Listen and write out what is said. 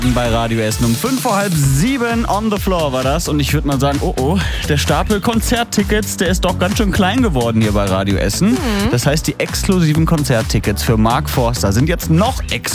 Bei Radio Essen um 6:05 on the floor war das. Und ich würde mal sagen, der Stapel Konzerttickets, der ist doch ganz schön klein geworden hier bei Radio Essen. Das heißt, die exklusiven Konzerttickets für Mark Forster sind jetzt noch exklusiver.